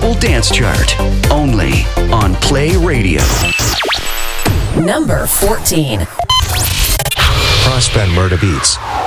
Global Dance Chart. Only on Play Radio. Number 14. Prospen Murder Beats.